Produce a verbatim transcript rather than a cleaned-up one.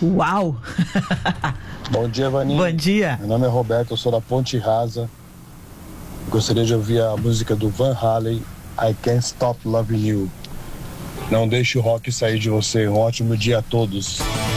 Uau! Bom dia, Vaninha. Bom dia. Meu nome é Roberto, eu sou da Ponte Rasa. Gostaria de ouvir a música do Van Halen, I Can't Stop Loving You. Não deixe o rock sair de você. Um ótimo dia a todos.